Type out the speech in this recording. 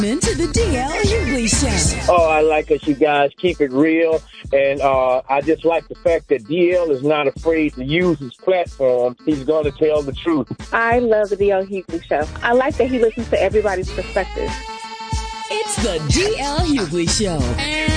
Into the DL Hughley Show. Oh, I like that you guys keep it real. And I just like the fact that DL is not afraid to use his platform. He's going to tell the truth. I love the DL Hughley Show. I like that he listens to everybody's perspective. It's the DL Hughley Show.